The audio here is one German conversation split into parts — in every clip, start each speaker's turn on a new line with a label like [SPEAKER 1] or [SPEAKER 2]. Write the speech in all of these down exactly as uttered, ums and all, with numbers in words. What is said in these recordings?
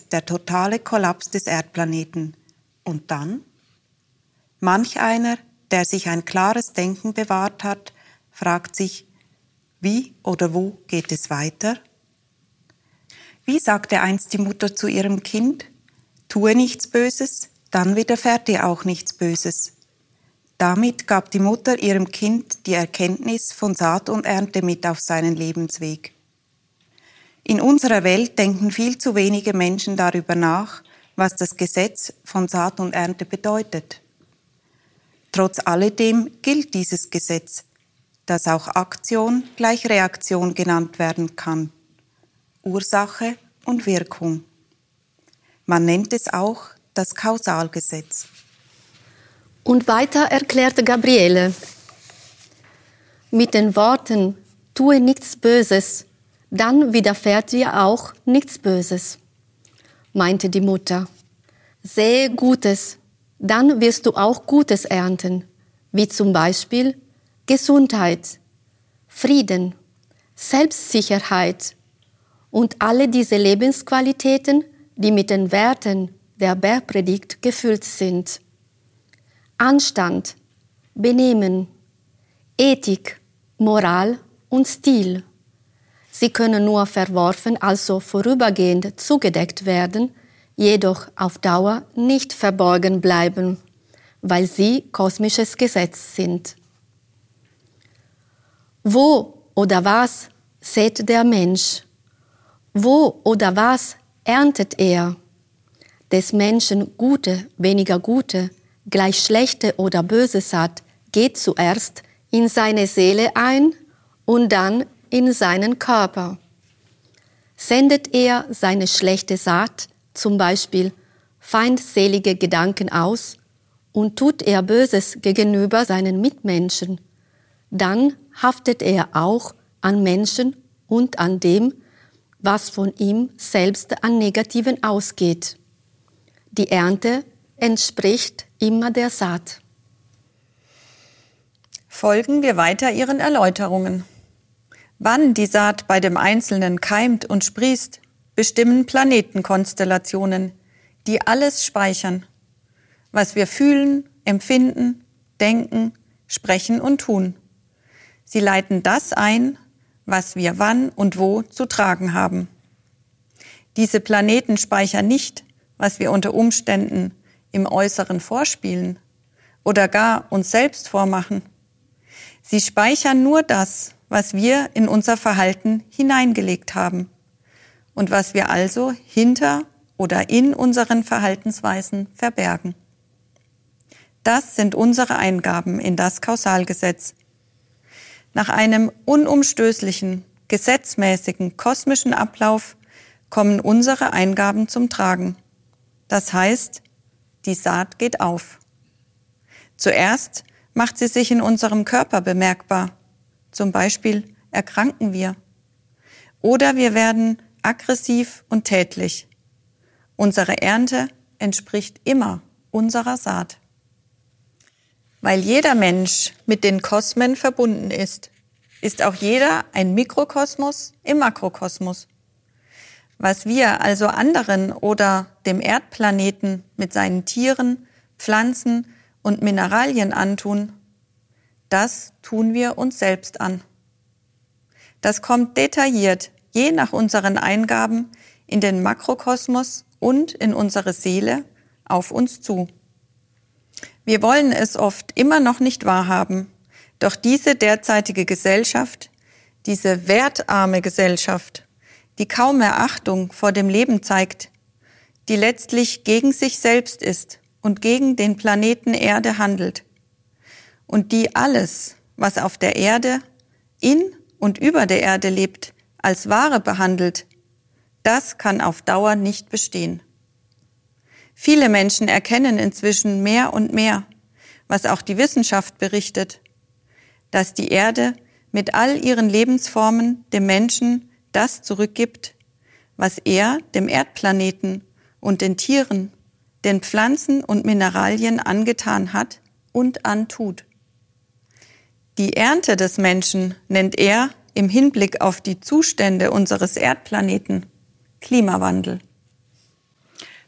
[SPEAKER 1] ist der totale Kollaps des Erdplaneten. Und dann? Manch einer, der sich ein klares Denken bewahrt hat, fragt sich, wie oder wo geht es weiter? Wie sagte einst die Mutter zu ihrem Kind? Tue nichts Böses, dann widerfährt dir auch nichts Böses. Damit gab die Mutter ihrem Kind die Erkenntnis von Saat und Ernte mit auf seinen Lebensweg. In unserer Welt denken viel zu wenige Menschen darüber nach, was das Gesetz von Saat und Ernte bedeutet. Trotz alledem gilt dieses Gesetz, dass auch Aktion gleich Reaktion genannt werden kann. Ursache und Wirkung. Man nennt es auch das Kausalgesetz.
[SPEAKER 2] Und weiter erklärte Gabriele, mit den Worten, tue nichts Böses, dann widerfährt dir auch nichts Böses, meinte die Mutter. Sähe Gutes, dann wirst du auch Gutes ernten, wie zum Beispiel Gesundheit, Frieden, Selbstsicherheit und alle diese Lebensqualitäten, die mit den Werten der Bergpredigt gefüllt sind. Anstand, Benehmen, Ethik, Moral und Stil. Sie können nur verworfen, also vorübergehend zugedeckt werden, jedoch auf Dauer nicht verborgen bleiben, weil sie kosmisches Gesetz sind. Wo oder was sät der Mensch? Wo oder was erntet er? Des Menschen gute, weniger gute, gleich schlechte oder böse Saat geht zuerst in seine Seele ein und dann in seinen Körper. Sendet er seine schlechte Saat, zum Beispiel feindselige Gedanken aus, und tut er Böses gegenüber seinen Mitmenschen, dann haftet er auch an Menschen und an dem, was von ihm selbst an Negativen ausgeht. Die Ernte entspricht immer der Saat.
[SPEAKER 3] Folgen wir weiter Ihren Erläuterungen. Wann die Saat bei dem Einzelnen keimt und sprießt, bestimmen Planetenkonstellationen, die alles speichern, was wir fühlen, empfinden, denken, sprechen und tun. Sie leiten das ein, was wir wann und wo zu tragen haben. Diese Planeten speichern nicht, was wir unter Umständen im Äußeren vorspielen oder gar uns selbst vormachen. Sie speichern nur das, was wir in unser Verhalten hineingelegt haben und was wir also hinter oder in unseren Verhaltensweisen verbergen. Das sind unsere Eingaben in das Kausalgesetz. Nach einem unumstößlichen, gesetzmäßigen, kosmischen Ablauf kommen unsere Eingaben zum Tragen. Das heißt, die Saat geht auf. Zuerst macht sie sich in unserem Körper bemerkbar. Zum Beispiel erkranken wir. Oder wir werden aggressiv und tätlich. Unsere Ernte entspricht immer unserer Saat. Weil jeder Mensch mit den Kosmen verbunden ist, ist auch jeder ein Mikrokosmos im Makrokosmos. Was wir also anderen oder dem Erdplaneten mit seinen Tieren, Pflanzen und Mineralien antun, das tun wir uns selbst an. Das kommt detailliert, je nach unseren Eingaben, in den Makrokosmos und in unsere Seele auf uns zu. Wir wollen es oft immer noch nicht wahrhaben, doch diese derzeitige Gesellschaft, diese wertarme Gesellschaft, die kaum mehr Achtung vor dem Leben zeigt, die letztlich gegen sich selbst ist und gegen den Planeten Erde handelt und die alles, was auf der Erde, in und über der Erde lebt, als Ware behandelt, das kann auf Dauer nicht bestehen. Viele Menschen erkennen inzwischen mehr und mehr, was auch die Wissenschaft berichtet, dass die Erde mit all ihren Lebensformen dem Menschen das zurückgibt, was er dem Erdplaneten und den Tieren, den Pflanzen und Mineralien angetan hat und antut. Die Ernte des Menschen nennt er im Hinblick auf die Zustände unseres Erdplaneten Klimawandel.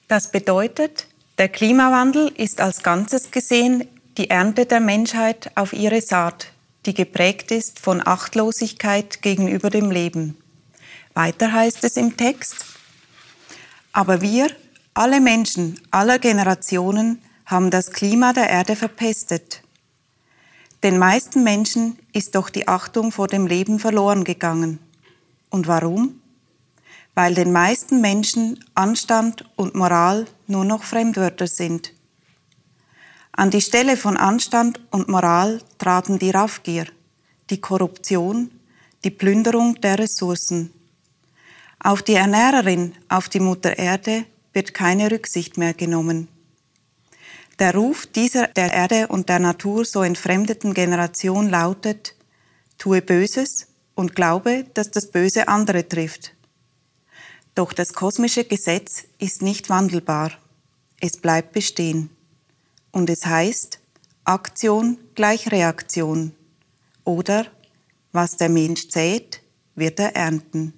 [SPEAKER 1] Das bedeutet, der Klimawandel ist als Ganzes gesehen die Ernte der Menschheit auf ihre Saat, die geprägt ist von Achtlosigkeit gegenüber dem Leben. Weiter heißt es im Text: Aber wir, alle Menschen aller Generationen, haben das Klima der Erde verpestet. Den meisten Menschen ist doch die Achtung vor dem Leben verloren gegangen. Und warum? Weil den meisten Menschen Anstand und Moral nur noch Fremdwörter sind. An die Stelle von Anstand und Moral traten die Raffgier, die Korruption, die Plünderung der Ressourcen. Auf die Ernährerin, auf die Mutter Erde wird keine Rücksicht mehr genommen. Der Ruf dieser der Erde und der Natur so entfremdeten Generation lautet: Tue Böses und glaube, dass das Böse andere trifft. Doch das kosmische Gesetz ist nicht wandelbar. Es bleibt bestehen. Und es heißt, Aktion gleich Reaktion. Oder, was der Mensch sät, wird er ernten.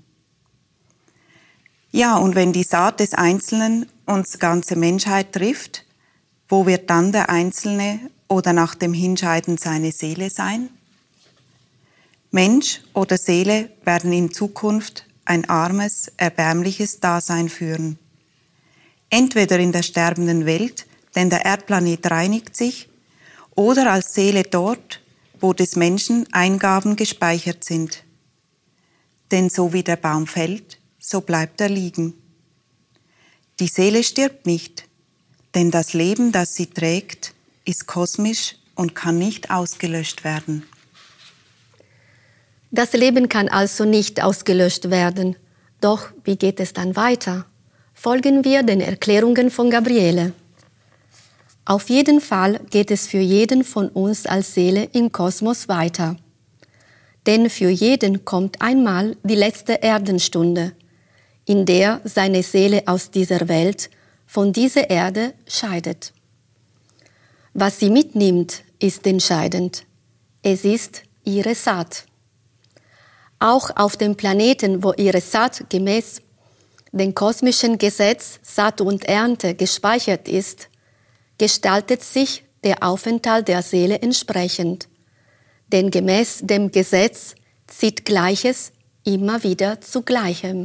[SPEAKER 1] Ja, und wenn die Saat des Einzelnen uns ganze Menschheit trifft, wo wird dann der Einzelne oder nach dem Hinscheiden seine Seele sein? Mensch oder Seele werden in Zukunft ein armes, erbärmliches Dasein führen. Entweder in der sterbenden Welt, denn der Erdplanet reinigt sich, oder als Seele dort, wo des Menschen Eingaben gespeichert sind. Denn so wie der Baum fällt, so bleibt er liegen. Die Seele stirbt nicht, denn das Leben, das sie trägt, ist kosmisch und kann nicht ausgelöscht werden.
[SPEAKER 2] Das Leben kann also nicht ausgelöscht werden. Doch wie geht es dann weiter? Folgen wir den Erklärungen von Gabriele. Auf jeden Fall geht es für jeden von uns als Seele im Kosmos weiter. Denn für jeden kommt einmal die letzte Erdenstunde, in der seine Seele aus dieser Welt, von dieser Erde scheidet. Was sie mitnimmt, ist entscheidend. Es ist ihre Saat. Auch auf dem Planeten, wo ihre Saat gemäß dem kosmischen Gesetz Saat und Ernte gespeichert ist, gestaltet sich der Aufenthalt der Seele entsprechend. Denn gemäß dem Gesetz zieht Gleiches immer wieder zu Gleichem.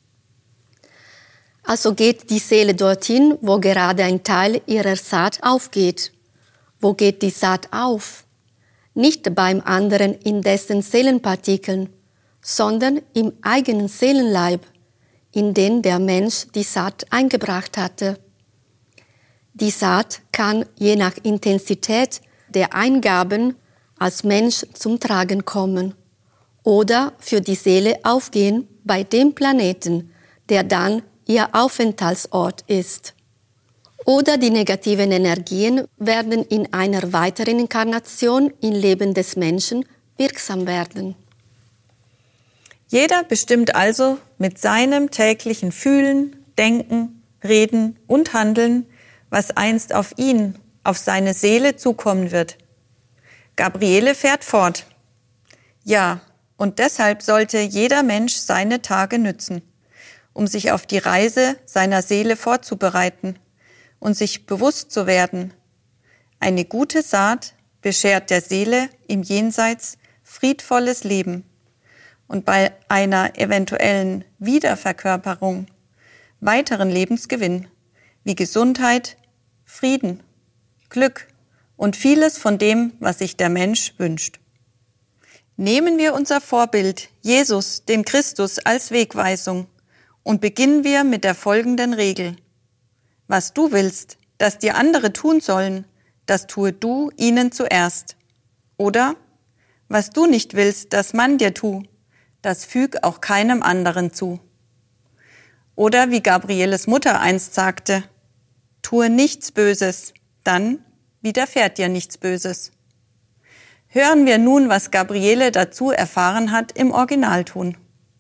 [SPEAKER 2] Also geht die Seele dorthin, wo gerade ein Teil ihrer Saat aufgeht. Wo geht die Saat auf? Nicht beim anderen in dessen Seelenpartikeln, sondern im eigenen Seelenleib, in den der Mensch die Saat eingebracht hatte. Die Saat kann je nach Intensität der Eingaben als Mensch zum Tragen kommen oder für die Seele aufgehen bei dem Planeten, der dann ihr Aufenthaltsort ist. Oder die negativen Energien werden in einer weiteren Inkarnation im Leben des Menschen wirksam werden.
[SPEAKER 3] Jeder bestimmt also mit seinem täglichen Fühlen, Denken, Reden und Handeln, was einst auf ihn, auf seine Seele zukommen wird. Gabriele fährt fort. Ja, und deshalb sollte jeder Mensch seine Tage nützen, um sich auf die Reise seiner Seele vorzubereiten und sich bewusst zu werden. Eine gute Saat beschert der Seele im Jenseits friedvolles Leben und bei einer eventuellen Wiederverkörperung weiteren Lebensgewinn wie Gesundheit, Frieden, Glück und vieles von dem, was sich der Mensch wünscht. Nehmen wir unser Vorbild, Jesus, dem Christus, als Wegweisung und beginnen wir mit der folgenden Regel. Was du willst, dass dir andere tun sollen, das tue du ihnen zuerst. Oder, was du nicht willst, dass man dir tu, das füg auch keinem anderen zu. Oder wie Gabrieles Mutter einst sagte, tue nichts Böses, dann widerfährt dir nichts Böses. Hören wir nun, was Gabriele dazu erfahren hat im Originalton.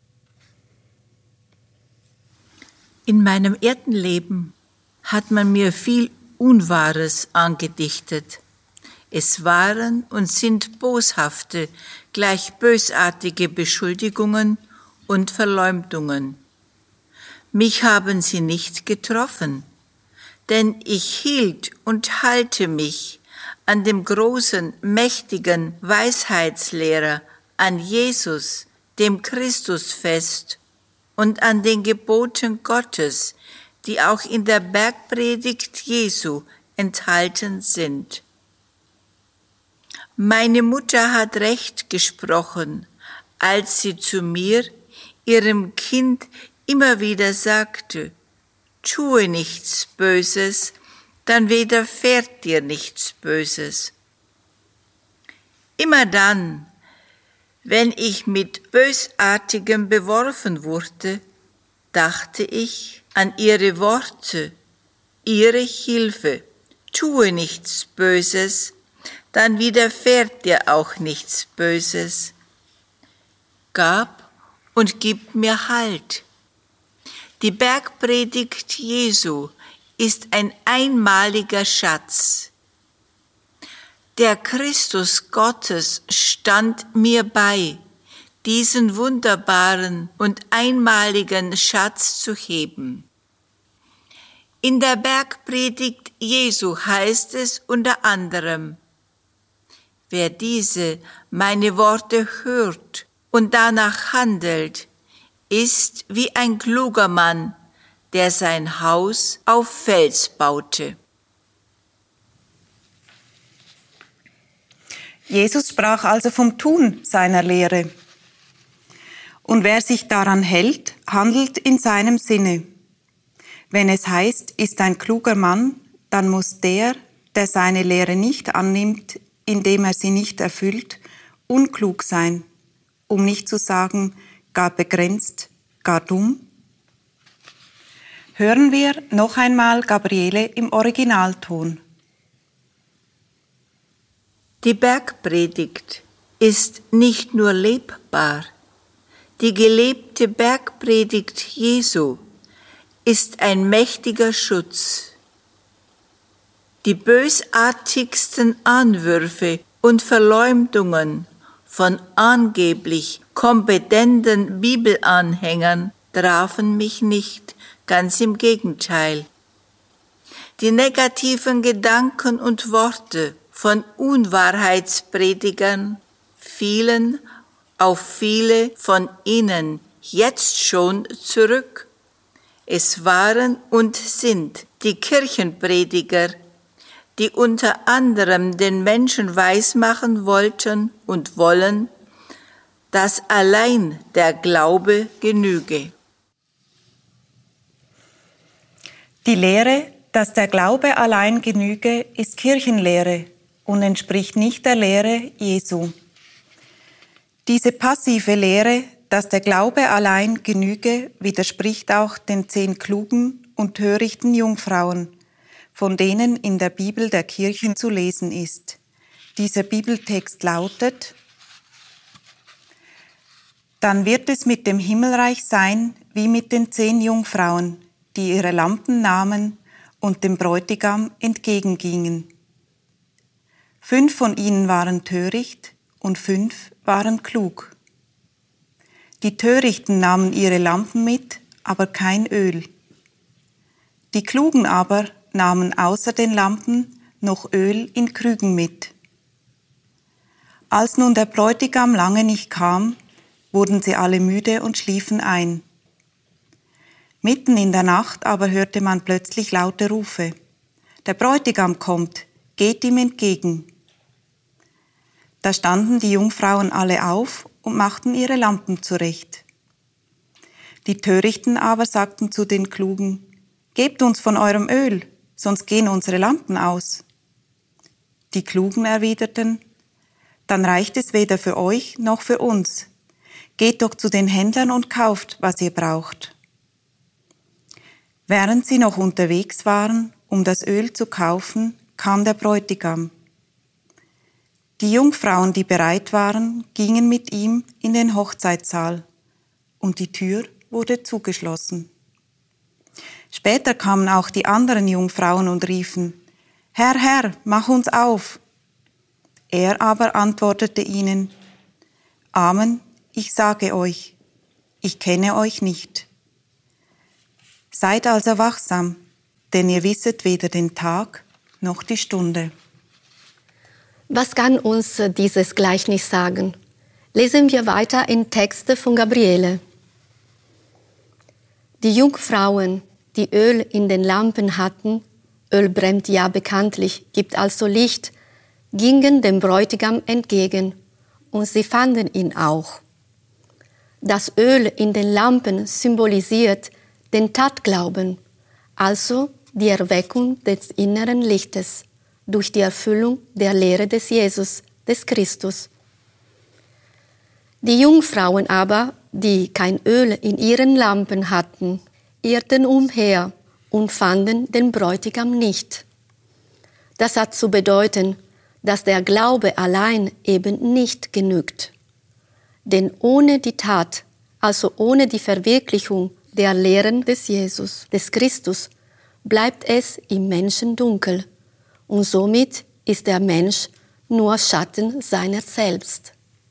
[SPEAKER 4] In meinem Erdenleben hat man mir viel Unwahres angedichtet. Es waren und sind boshafte, gleich bösartige Beschuldigungen und Verleumdungen. Mich haben sie nicht getroffen, denn ich hielt und halte mich an dem großen, mächtigen Weisheitslehrer, an Jesus, dem Christus fest und an den Geboten Gottes, die auch in der Bergpredigt Jesu enthalten sind. Meine Mutter hat recht gesprochen, als sie zu mir, ihrem Kind, immer wieder sagte, tue nichts Böses, dann widerfährt dir nichts Böses. Immer dann, wenn ich mit Bösartigem beworfen wurde, dachte ich an ihre Worte, ihre Hilfe, tue nichts Böses, dann widerfährt dir auch nichts Böses. Gab und gib mir Halt. Die Bergpredigt Jesu ist ein einmaliger Schatz. Der Christus Gottes stand mir bei, diesen wunderbaren und einmaligen Schatz zu heben. In der Bergpredigt Jesu heißt es unter anderem, wer diese, meine Worte hört und danach handelt, ist wie ein kluger Mann, der sein Haus auf Fels baute.
[SPEAKER 1] Jesus sprach also vom Tun seiner Lehre. Und wer sich daran hält, handelt in seinem Sinne. Wenn es heißt, ist ein kluger Mann, dann muss der, der seine Lehre nicht annimmt, indem er sie nicht erfüllt, unklug sein, um nicht zu sagen, gar begrenzt, gar dumm. Hören wir noch einmal Gabriele im Originalton.
[SPEAKER 4] Die Bergpredigt ist nicht nur lebbar, die gelebte Bergpredigt Jesu ist ein mächtiger Schutz. Die bösartigsten Anwürfe und Verleumdungen von angeblich kompetenten Bibelanhängern trafen mich nicht, ganz im Gegenteil. Die negativen Gedanken und Worte von Unwahrheitspredigern fielen auf viele von ihnen jetzt schon zurück. Es waren und sind die Kirchenprediger, die unter anderem den Menschen weismachen wollten und wollen, dass allein der Glaube genüge.
[SPEAKER 1] Die Lehre, dass der Glaube allein genüge, ist Kirchenlehre und entspricht nicht der Lehre Jesu. Diese passive Lehre, dass der Glaube allein genüge, widerspricht auch den zehn klugen und törichten Jungfrauen, von denen in der Bibel der Kirchen zu lesen ist. Dieser Bibeltext lautet: Dann wird es mit dem Himmelreich sein wie mit den zehn Jungfrauen, die ihre Lampen nahmen und dem Bräutigam entgegengingen. Fünf von ihnen waren töricht und fünf waren klug. Die Törichten nahmen ihre Lampen mit, aber kein Öl. Die Klugen aber nahmen außer den Lampen noch Öl in Krügen mit. Als nun der Bräutigam lange nicht kam, wurden sie alle müde und schliefen ein. Mitten in der Nacht aber hörte man plötzlich laute Rufe: Der Bräutigam kommt, geht ihm entgegen. Da standen die Jungfrauen alle auf und machten ihre Lampen zurecht. Die Törichten aber sagten zu den Klugen: Gebt uns von eurem Öl, sonst gehen unsere Lampen aus. Die Klugen erwiderten: Dann reicht es weder für euch noch für uns. Geht doch zu den Händlern und kauft, was ihr braucht. Während sie noch unterwegs waren, um das Öl zu kaufen, kam der Bräutigam. Die Jungfrauen, die bereit waren, gingen mit ihm in den Hochzeitssaal, und die Tür wurde zugeschlossen. Später kamen auch die anderen Jungfrauen und riefen: Herr, Herr, mach uns auf! Er aber antwortete ihnen: Amen, ich sage euch, ich kenne euch nicht. Seid also wachsam, denn ihr wisset weder den Tag noch die Stunde.
[SPEAKER 2] Was kann uns dieses Gleichnis sagen? Lesen wir weiter in Texte von Gabriele. Die Jungfrauen, die Öl in den Lampen hatten, Öl brennt ja bekanntlich, gibt also Licht, gingen dem Bräutigam entgegen, und sie fanden ihn auch. Das Öl in den Lampen symbolisiert den Tatglauben, also die Erweckung des inneren Lichtes durch die Erfüllung der Lehre des Jesus, des Christus. Die Jungfrauen aber, die kein Öl in ihren Lampen hatten, irrten umher und fanden den Bräutigam nicht. Das hat zu bedeuten, dass der Glaube allein eben nicht genügt. Denn ohne die Tat, also ohne die Verwirklichung der Lehren des Jesus, des Christus, bleibt es im Menschen dunkel und somit ist der Mensch nur Schatten seiner selbst.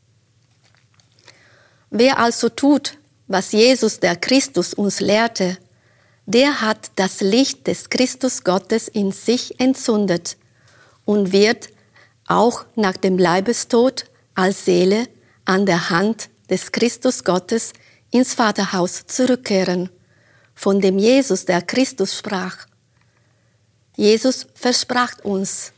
[SPEAKER 2] Wer also tut, was Jesus, der Christus, uns lehrte, der hat das Licht des Christus Gottes in sich entzündet und wird auch nach dem Leibestod als Seele an der Hand des Christus Gottes ins Vaterhaus zurückkehren, von dem Jesus, der Christus, sprach. Jesus versprach uns: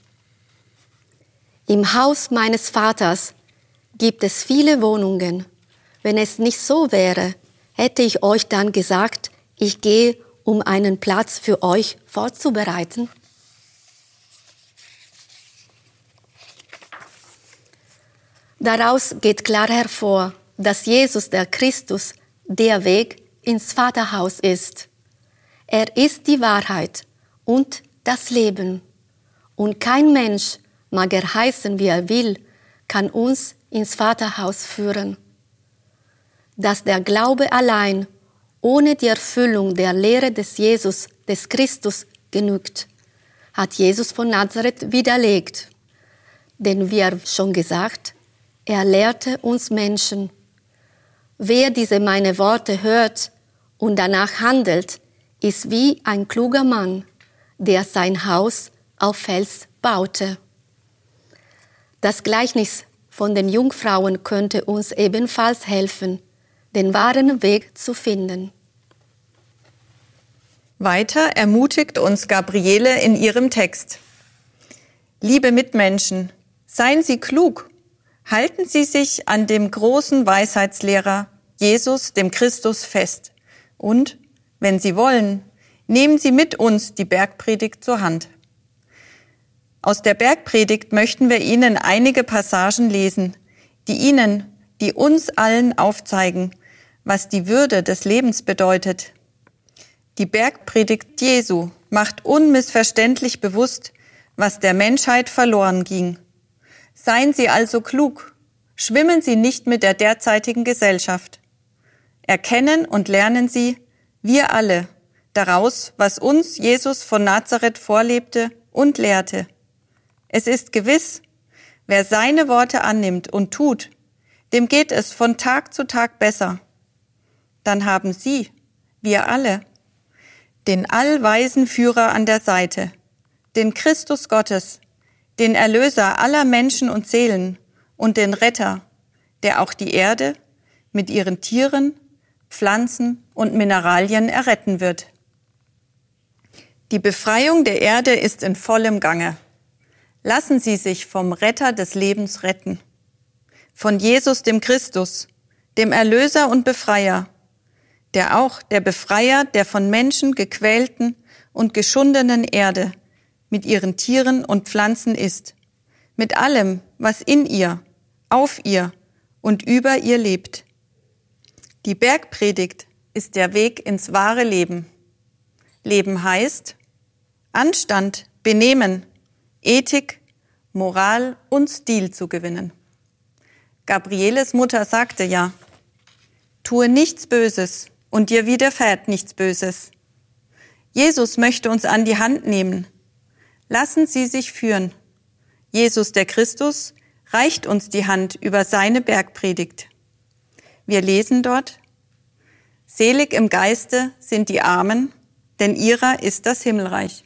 [SPEAKER 2] Im Haus meines Vaters gibt es viele Wohnungen. Wenn es nicht so wäre, hätte ich euch dann gesagt, ich gehe, um einen Platz für euch vorzubereiten. Daraus geht klar hervor, dass Jesus, der Christus, der Weg ins Vaterhaus ist. Er ist die Wahrheit und das Leben. Und kein Mensch, mag er heißen, wie er will, kann uns ins Vaterhaus führen. Dass der Glaube allein, ohne die Erfüllung der Lehre des Jesus, des Christus, genügt, hat Jesus von Nazareth widerlegt. Denn wie er schon gesagt, er lehrte uns Menschen. Wer diese meine Worte hört und danach handelt, ist wie ein kluger Mann, der sein Haus auf Fels baute. Das Gleichnis von den Jungfrauen könnte uns ebenfalls helfen, den wahren Weg zu finden.
[SPEAKER 3] Weiter ermutigt uns Gabriele in ihrem Text. Liebe Mitmenschen, seien Sie klug. Halten Sie sich an dem großen Weisheitslehrer, Jesus, dem Christus, fest. Und, wenn Sie wollen, nehmen Sie mit uns die Bergpredigt zur Hand. Aus der Bergpredigt möchten wir Ihnen einige Passagen lesen, die Ihnen, die uns allen aufzeigen, was die Würde des Lebens bedeutet. Die Bergpredigt Jesu macht unmissverständlich bewusst, was der Menschheit verloren ging. Seien Sie also klug, schwimmen Sie nicht mit der derzeitigen Gesellschaft. Erkennen und lernen Sie, wir alle, daraus, was uns Jesus von Nazareth vorlebte und lehrte. Es ist gewiss, wer seine Worte annimmt und tut, dem geht es von Tag zu Tag besser. Dann haben Sie, wir alle, den allweisen Führer an der Seite, den Christus Gottes, den Erlöser aller Menschen und Seelen und den Retter, der auch die Erde mit ihren Tieren, Pflanzen und Mineralien erretten wird. Die Befreiung der Erde ist in vollem Gange. Lassen Sie sich vom Retter des Lebens retten, von Jesus dem Christus, dem Erlöser und Befreier, der auch der Befreier der von Menschen gequälten und geschundenen Erde mit ihren Tieren und Pflanzen ist, mit allem, was in ihr, auf ihr und über ihr lebt. Die Bergpredigt ist der Weg ins wahre Leben. Leben heißt Anstand, Benehmen, Ethik, Moral und Stil zu gewinnen. Gabrieles Mutter sagte ja, tue nichts Böses und dir widerfährt nichts Böses. Jesus möchte uns an die Hand nehmen. Lassen Sie sich führen. Jesus, der Christus, reicht uns die Hand über seine Bergpredigt. Wir lesen dort, selig im Geiste sind die Armen, denn ihrer ist das Himmelreich.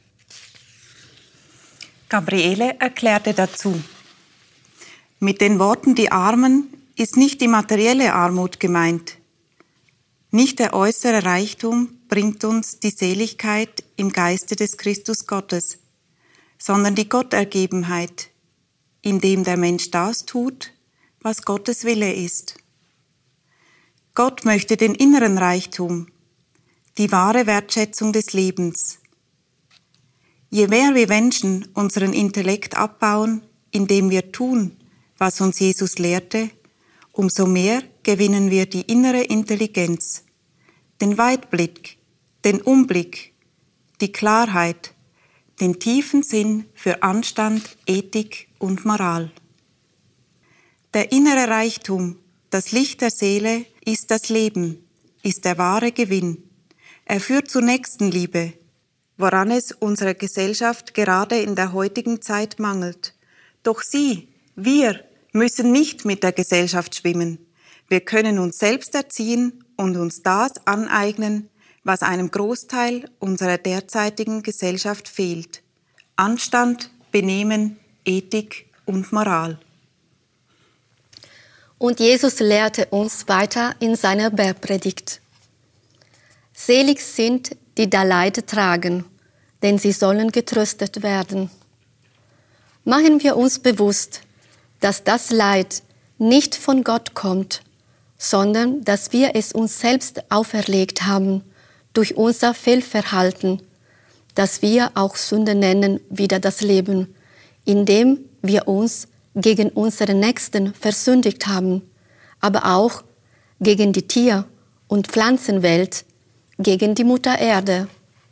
[SPEAKER 1] Gabriele erklärte dazu: Mit den Worten die Armen ist nicht die materielle Armut gemeint. Nicht der äußere Reichtum bringt uns die Seligkeit im Geiste des Christus Gottes, sondern die Gottergebenheit, indem der Mensch das tut, was Gottes Wille ist. Gott möchte den inneren Reichtum, die wahre Wertschätzung des Lebens. Je mehr wir Menschen unseren Intellekt abbauen, indem wir tun, was uns Jesus lehrte, umso mehr gewinnen wir die innere Intelligenz, den Weitblick, den Umblick, die Klarheit, den tiefen Sinn für Anstand, Ethik und Moral. Der innere Reichtum, das Licht der Seele, ist das Leben, ist der wahre Gewinn. Er führt zur Nächstenliebe, woran es unserer Gesellschaft gerade in der heutigen Zeit mangelt. Doch Sie, wir, müssen nicht mit der Gesellschaft schwimmen. Wir können uns selbst erziehen und uns das aneignen, was einem Großteil unserer derzeitigen Gesellschaft fehlt: Anstand, Benehmen, Ethik und Moral.
[SPEAKER 2] Und Jesus lehrte uns weiter in seiner Bergpredigt: Selig sind, die da Leid tragen, denn sie sollen getröstet werden. Machen wir uns bewusst, dass das Leid nicht von Gott kommt, sondern dass wir es uns selbst auferlegt haben durch unser Fehlverhalten, das wir auch Sünde nennen, wieder das Leben, indem wir uns gegen unseren Nächsten versündigt haben, aber auch gegen die Tier- und Pflanzenwelt, gegen die Mutter Erde.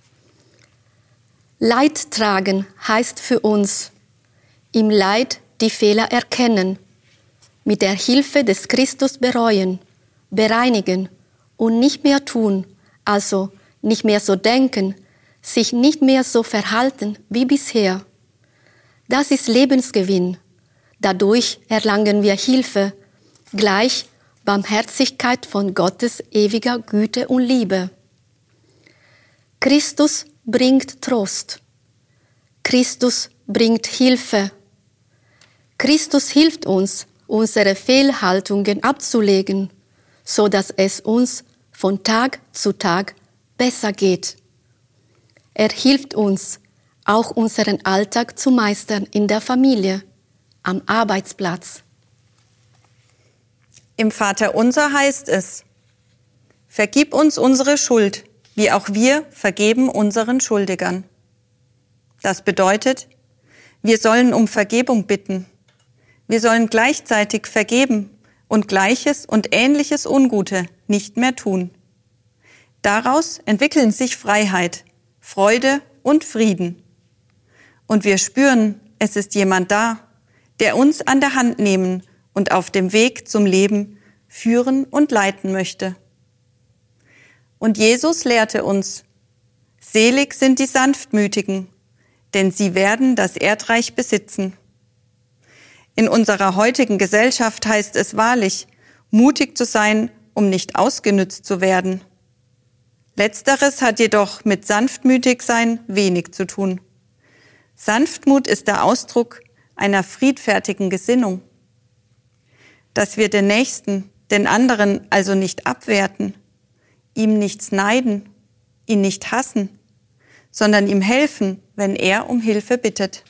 [SPEAKER 2] Leid tragen heißt für uns, im Leid die Fehler erkennen, mit der Hilfe des Christus bereuen, bereinigen und nicht mehr tun, also nicht mehr so denken, sich nicht mehr so verhalten wie bisher. Das ist Lebensgewinn. Dadurch erlangen wir Hilfe, gleich Barmherzigkeit von Gottes ewiger Güte und Liebe. Christus bringt Trost. Christus bringt Hilfe. Christus hilft uns, unsere Fehlhaltungen abzulegen, so dass es uns von Tag zu Tag besser geht. Er hilft uns, auch unseren Alltag zu meistern in der Familie, am Arbeitsplatz.
[SPEAKER 3] Im Vaterunser heißt es: Vergib uns unsere Schuld, wie auch wir vergeben unseren Schuldigern. Das bedeutet, wir sollen um Vergebung bitten. Wir sollen gleichzeitig vergeben und Gleiches und Ähnliches Ungute nicht mehr tun. Daraus entwickeln sich Freiheit, Freude und Frieden. Und wir spüren, es ist jemand da, der uns an der Hand nehmen und auf dem Weg zum Leben führen und leiten möchte. Und Jesus lehrte uns: Selig sind die Sanftmütigen, denn sie werden das Erdreich besitzen. In unserer heutigen Gesellschaft heißt es wahrlich, mutig zu sein, um nicht ausgenützt zu werden. Letzteres hat jedoch mit sanftmütig sein wenig zu tun. Sanftmut ist der Ausdruck einer friedfertigen Gesinnung. Dass wir den Nächsten, den anderen also nicht abwerten, ihm nichts neiden, ihn nicht hassen, sondern ihm helfen, wenn er um Hilfe bittet.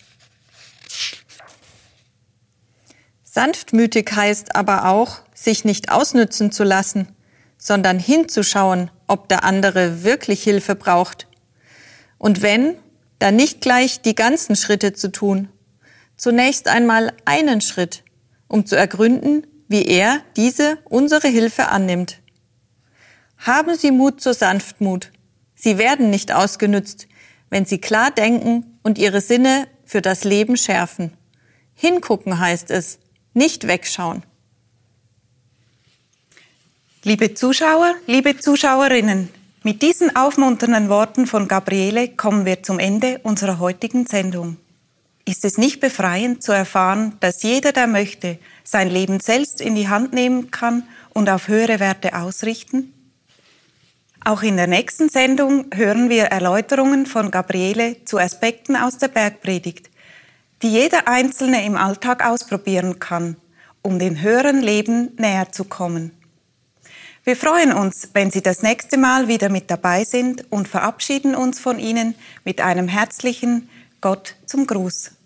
[SPEAKER 3] Sanftmütig heißt aber auch, sich nicht ausnützen zu lassen, sondern hinzuschauen, ob der andere wirklich Hilfe braucht. Und wenn, dann nicht gleich die ganzen Schritte zu tun. Zunächst einmal einen Schritt, um zu ergründen, wie er diese unsere Hilfe annimmt. Haben Sie Mut zur Sanftmut. Sie werden nicht ausgenützt, wenn Sie klar denken und Ihre Sinne für das Leben schärfen. Hingucken heißt es, nicht wegschauen.
[SPEAKER 1] Liebe Zuschauer, liebe Zuschauerinnen, mit diesen aufmunternden Worten von Gabriele kommen wir zum Ende unserer heutigen Sendung. Ist es nicht befreiend zu erfahren, dass jeder, der möchte, sein Leben selbst in die Hand nehmen kann und auf höhere Werte ausrichten? Auch in der nächsten Sendung hören wir Erläuterungen von Gabriele zu Aspekten aus der Bergpredigt, die jeder Einzelne im Alltag ausprobieren kann, um dem höheren Leben näher zu kommen. Wir freuen uns, wenn Sie das nächste Mal wieder mit dabei sind und verabschieden uns von Ihnen mit einem herzlichen Gott zum Gruß.